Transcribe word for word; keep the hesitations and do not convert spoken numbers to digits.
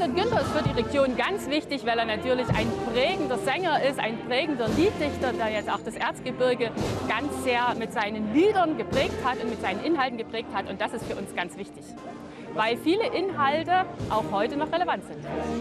Anton Günther ist für die Region ganz wichtig, weil er natürlich ein prägender Sänger ist, ein prägender Lieddichter, der jetzt auch das Erzgebirge ganz sehr mit seinen Liedern geprägt hat und mit seinen Inhalten geprägt hat. Und das ist für uns ganz wichtig, weil viele Inhalte auch heute noch relevant sind.